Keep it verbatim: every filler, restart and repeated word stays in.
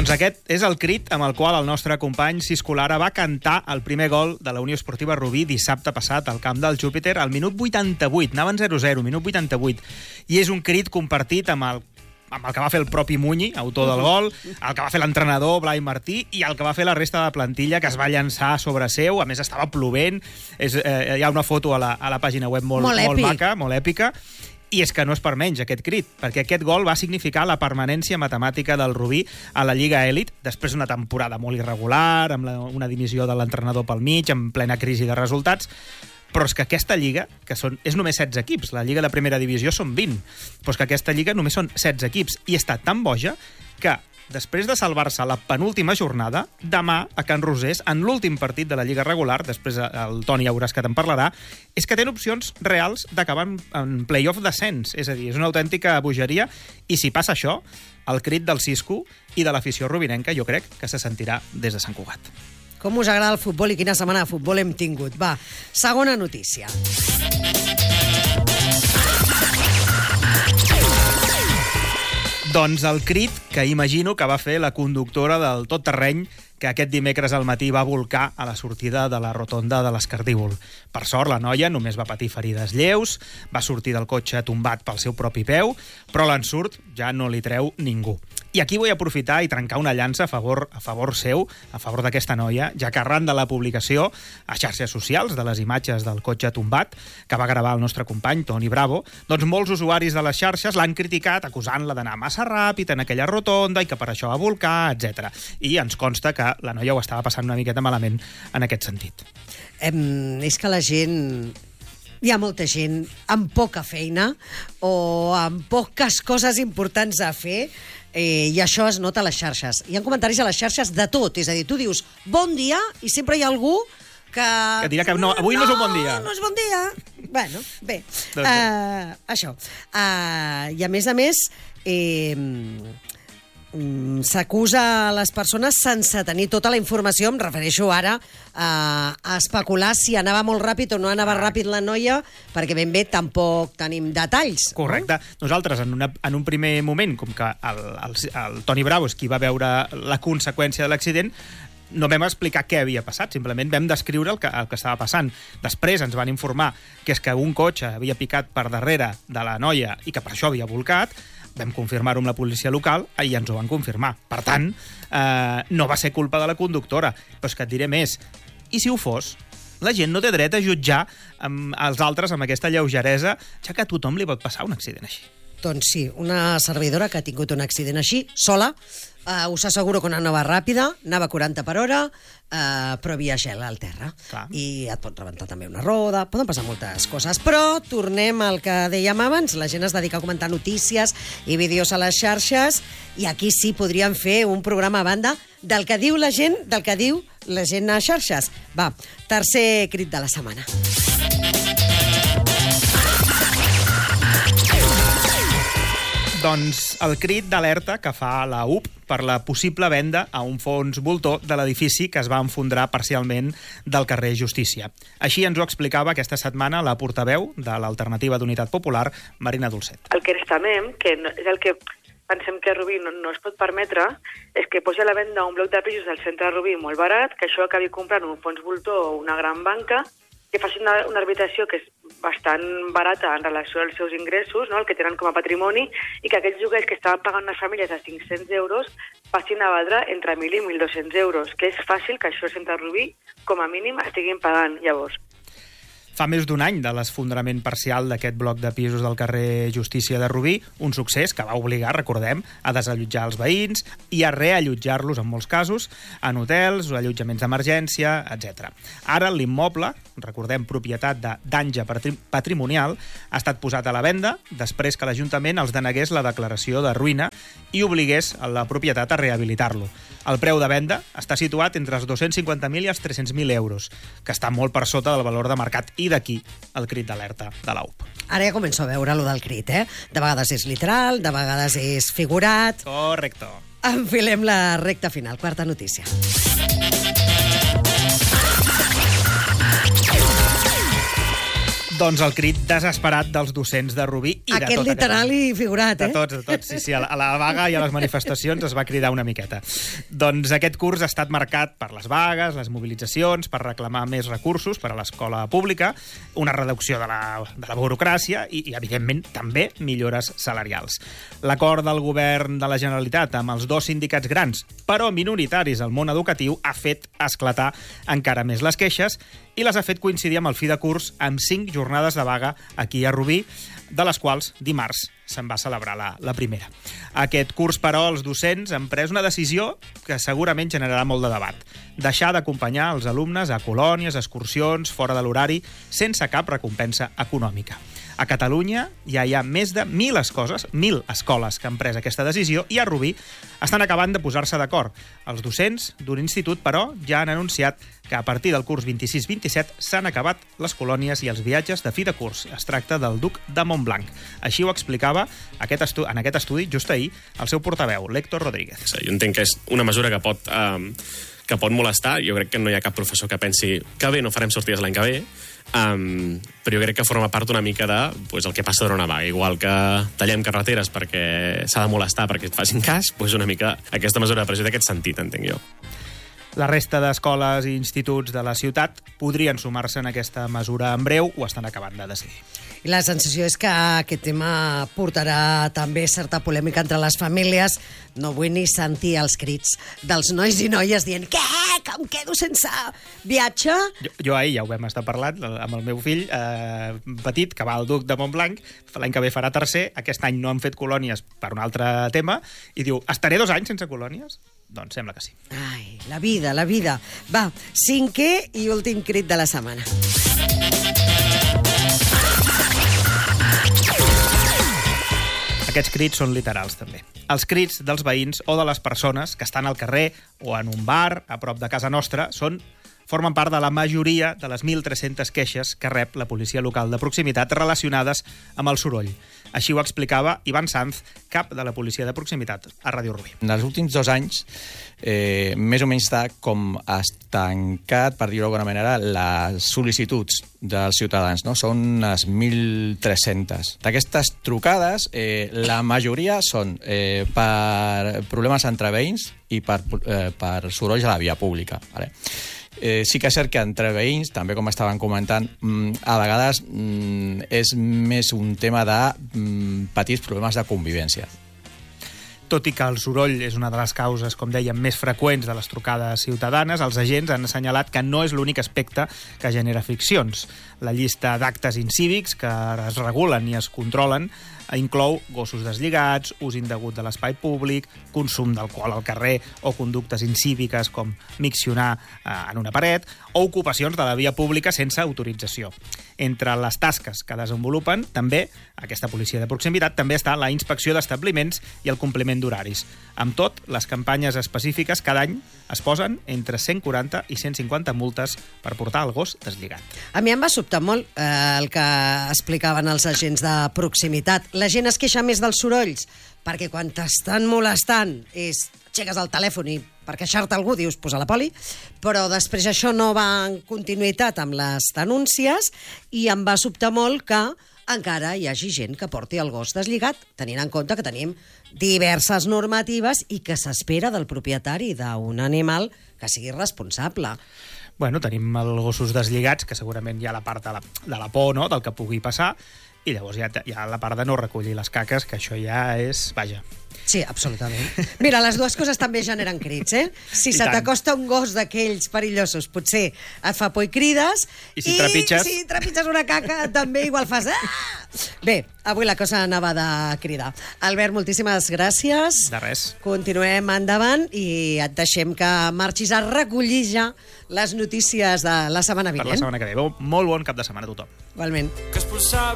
Doncs aquest és el crit amb el qual el nostre company Cisco Lara va cantar el primer gol de la Unió Esportiva Rubí dissabte passat al camp del Júpiter al minut vuitanta-vuit. Anaven zero zero, minut vuitanta-vuit. I és un crit compartit amb el amb el que va fer el propi Munyi, autor del gol, el que va fer l'entrenador Blai Martí i el que va fer la resta de la plantilla, que es va llançar sobre seu. A més, estava plovent. És, eh, hi ha una foto a la, a la pàgina web molt, molt, molt maca, molt èpica. I és que no és per menys, aquest crit, perquè aquest gol va significar la permanència matemàtica del Rubí a la Lliga Elit, després d'una temporada molt irregular, amb la, una dimissió de l'entrenador pel mig, en plena crisi de resultats. Però és que aquesta lliga, que són, és només setze equips, la lliga de primera divisió són vint, però és que aquesta lliga només són setze equips, i està tan boja que, després de salvar-se la penúltima jornada, demà, a Can Rosés, en l'últim partit de la lliga regular, després el Toni Auràs que te'n parlarà, és que té opcions reals d'acabar en, en play-off descens, és a dir, és una autèntica bogeria, i si passa això, el crit del Cisco i de l'afició rubinenca jo crec que se sentirà des de Sant Cugat. Com us agrada el futbol i quina setmana de futbol hem tingut. Va, segona notícia. Doncs el crit que imagino que va fer la conductora del tot terreny que aquest dimecres al matí va volcar a la sortida de la rotonda de l'Escardívol. Per sort, la noia només va patir ferides lleus, va sortir del cotxe tombat pel seu propi peu, però l'ensurt ja no li treu ningú. I aquí vull aprofitar i trencar una llança a favor, a favor seu, a favor d'aquesta noia, ja que arran de la publicació a xarxes socials de les imatges del cotxe tombat que va gravar el nostre company, Toni Bravo, doncs molts usuaris de les xarxes l'han criticat acusant-la d'anar massa ràpid en aquella rotonda i que per això va volcar, etcètera. I ens consta que la noia ho estava passant una miqueta malament en aquest sentit. Em, és que la gent... Hi ha molta gent amb poca feina o amb poques coses importants a fer, eh, i això es nota a les xarxes. Hi ha comentaris a les xarxes de tot, és a dir, tu dius bon dia i sempre hi ha algú que... Que dirà que no, avui no, no és un bon dia. No, no és bon dia. Bueno, bé. Doncs uh, això. Uh, I a més a més... Eh, s'acusa a les persones sense tenir tota la informació, em refereixo ara a, a especular si anava molt ràpid o no anava ràpid la noia, perquè ben bé tampoc tenim detalls. Correcte. No? Nosaltres, en, una, en un primer moment, com que el, el, el Toni Bravo és qui va veure la conseqüència de l'accident, no vam explicar què havia passat, simplement vam descriure el que, el que estava passant. Després ens van informar que és que un cotxe havia picat per darrere de la noia i que per això havia volcat. Vam confirmar-ho amb la policia local i ens ho van confirmar. Per tant, eh, no va ser culpa de la conductora. Però és que et diré més. I si ho fos, la gent no té dret a jutjar amb els altres amb aquesta lleugeresa, ja que a tothom li pot passar un accident així. Doncs sí, una servidora que ha tingut un accident així, sola, uh, us asseguro que no anava ràpida, anava a quaranta per hora, uh, però havia gel al terra. Clar. I et pot rebentar també una roda, poden passar moltes coses. Però tornem al que dèiem abans, la gent es dedica a comentar notícies i vídeos a les xarxes, i aquí sí podríem fer un programa a banda del que diu la gent, del que diu la gent a xarxes. Va, tercer crit de la setmana. Doncs el crit d'alerta que fa la U P per la possible venda a un fons voltor de l'edifici que es va enfondrar parcialment del carrer Justícia. Així ens ho explicava aquesta setmana la portaveu de l'Alternativa d'Unitat Popular, Marina Dolcet. El que estamem, que és el que pensem que Rubí no, no es pot permetre, és que posi a la venda un bloc de pisos del centre de Rubí molt barat, que això acabi comprant un fons voltor o una gran banca, que faci una, una arbitració que és bastant barata en relació als seus ingressos, no? El que tenen com a patrimoni, i que aquests lloguers que estaven pagant les famílies a cinc-cents euros passin a valdre entre mil i mil dos-cents euros, que és fàcil que això centre Rubí, com a mínim, estiguin pagant llavors. Fa més d'un any de l'esfondrament parcial d'aquest bloc de pisos del carrer Justícia de Rubí, un succés que va obligar, recordem, a desallotjar els veïns i a reallotjar-los, en molts casos, en hotels o allotjaments d'emergència, etcètera. Ara l'immoble, recordem, propietat de danya patrimonial, ha estat posat a la venda després que l'Ajuntament els denegués la declaració de ruïna i obligués a la propietat a rehabilitar-lo. El preu de venda està situat entre els dos-cents cinquanta mil i els tres-cents mil euros, que està molt per sota del valor de mercat. I d'aquí el crit d'alerta de l'A U P. Ara ja començo a veure lo del crit, eh? De vegades és literal, de vegades és figurat. Correcte. Enfilem la recta final. Quarta notícia. Doncs el crit desesperat dels docents de Rubí i de Aquest tota literal Catalunya. i figurat, eh? De tots, de tots. Sí, sí, a la, a la vaga i a les manifestacions es va cridar una miqueta. Doncs aquest curs ha estat marcat per les vagues, les mobilitzacions, per reclamar més recursos per a l'escola pública, una reducció de la, de la burocràcia i, i, evidentment, també millores salarials. L'acord del govern de la Generalitat amb els dos sindicats grans, però minoritaris al món educatiu, ha fet esclatar encara més les queixes i les ha fet coincidir amb el fi de curs amb cinc jornades de vaga aquí a Rubí, de les quals dimarts se'n va celebrar la, la primera. Aquest curs, però, els docents han pres una decisió que segurament generarà molt de debat. Deixar d'acompanyar els alumnes a colònies, excursions, fora de l'horari, sense cap recompensa econòmica. A Catalunya ja hi ha més de mil escoles, mil escoles que han pres aquesta decisió i a Rubí estan acabant de posar-se d'acord. Els docents d'un institut, però, ja han anunciat que a partir del curs vint-i-sis vint-i-set s'han acabat les colònies i els viatges de fi de curs. Es tracta del Duc de Montblanc. Així ho explicava aquest estu en aquest estudi just ahir el seu portaveu, l'Héctor Rodríguez. Jo entenc que és una mesura que pot, eh, que pot molestar. Jo crec que no hi ha cap professor que pensi que bé, no farem sortides l'any que ve, um, però jo crec que forma part una mica de pues, el que passa durant una vaga. Igual que tallem carreteres perquè s'ha de molestar perquè et facin cas, pues una mica aquesta mesura de pressió d'aquest sentit, entenc jo. La resta d'escoles i instituts de la ciutat podrien sumar-se en aquesta mesura en breu, ho estan acabant de decidir. I la sensació és que aquest tema portarà també certa polèmica entre les famílies. No vull ni sentir els crits dels nois i noies dient «Què? Que em quedo sense viatge?» Jo, jo ahir ja ho vam estar parlant amb el meu fill eh, petit, que va al Duc de Montblanc, l'any que ve farà tercer, aquest any no han fet colònies per un altre tema, i diu «Estaré dos anys sense colònies?» Doncs sembla que sí. Ai, la vida, la vida. Va, cinquè i últim crit de la setmana. Aquests crits són literals, també. Els crits dels veïns o de les persones que estan al carrer o en un bar a prop de casa nostra són formen part de la majoria de les mil tres-centes queixes que rep la policia local de proximitat relacionades amb el soroll. Així ho explicava Ivan Sanz, cap de la policia de proximitat a Ràdio Rubí. En els últims dos anys, eh, més o menys està com estancat, per dir-ho d'alguna manera, les sol·licituds dels ciutadans, no? Són unes mil tres-centes. D'aquestes trucades, eh, la majoria són eh, per problemes entre veïns i per, eh, per sorolls a la via pública. Vale? Eh, sí que és cert que entre veïns, també com estaven comentant, a vegades és més un tema de petits problemes de convivència. Tot i que el soroll és una de les causes, com dèiem, més freqüents de les trucades ciutadanes, els agents han assenyalat que no és l'únic aspecte que genera friccions. La llista d'actes incívics que es regulen i es controlen inclou gossos deslligats, ús indegut de l'espai públic, consum d'alcohol al carrer o conductes incíviques com miccionar eh, en una paret o ocupacions de la via pública sense autorització. Entre les tasques que desenvolupen, també, aquesta policia de proximitat, també està la inspecció d'establiments i el compliment d'horaris. Amb tot, les campanyes específiques cada any es posen entre cent quaranta i cent cinquanta multes per portar el gos deslligat. A mi em va sobtar molt eh, el que explicaven els agents de proximitat. La gent es queixa més dels sorolls, perquè quan t'estan molestant és aixeques el telèfon i per queixar-te algú dius posa la poli, però després això no va en continuïtat amb les denúncies i em va sobtar molt que encara hi hagi gent que porti el gos deslligat, tenint en compte que tenim diverses normatives i que s'espera del propietari d'un animal que sigui responsable. Bueno, tenim els gossos deslligats, que segurament hi ha la part de la, de la por, no?, del que pugui passar, i llavors hi ha, hi ha la part de no recollir les caques, que això ja és... Vaja. Sí, absolutament. Mira, les dues coses també generen crits, eh? Si I se tant. t'acosta un gos d'aquells perillosos, potser et fa por i crides, I si trepitges... si trepitges una caca també igual fas... Ah! Bé, avui la cosa anava de cridar. Albert, moltíssimes gràcies. De res. Continuem endavant i et deixem que marxis a recollir ja les notícies de la setmana vinent. Per la setmana que ve. Molt bon cap de setmana a tothom. Igualment.